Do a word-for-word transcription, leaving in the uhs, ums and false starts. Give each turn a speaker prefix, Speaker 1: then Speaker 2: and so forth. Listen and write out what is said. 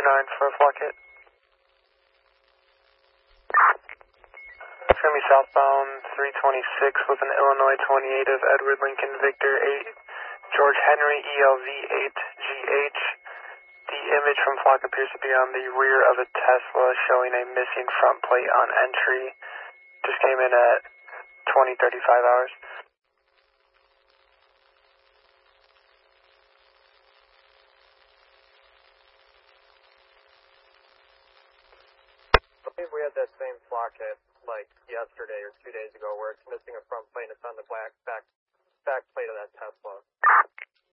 Speaker 1: nine for flock hit. It's going to be southbound three twenty-six with an Illinois twenty-eight of Edward Lincoln Victor eight, George Henry E L V eight G H. The image from flock appears to be on the rear of a Tesla showing a missing front plate on entry. Just came in at twenty thirty-five hours.
Speaker 2: I believe we had that same flock hit like yesterday or two days ago where it's missing a front plate and it's on the black back back plate of that Tesla.